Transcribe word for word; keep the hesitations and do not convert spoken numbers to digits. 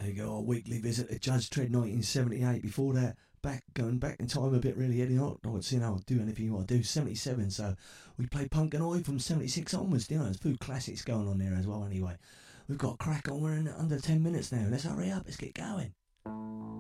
There you go, our weekly visit to Judge Tread nineteen seventy-eight. Before that, back going back in time a bit really, Eddie. Not, not you know, I'll do anything you want to do. seventy-seven, so we play Punk and Oi from seventy-six onwards. You know, there's a few classics going on there as well anyway. We've got a crack on, we're in under ten minutes now. Let's hurry up, let's get going.